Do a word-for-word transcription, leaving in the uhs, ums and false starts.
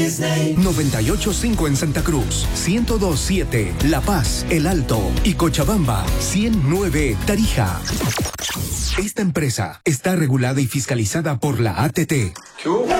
noventa y ocho punto cinco en Santa Cruz, ciento dos punto siete La Paz, El Alto y Cochabamba, ciento nueve Tarija. Esta empresa está regulada y fiscalizada por la A T T.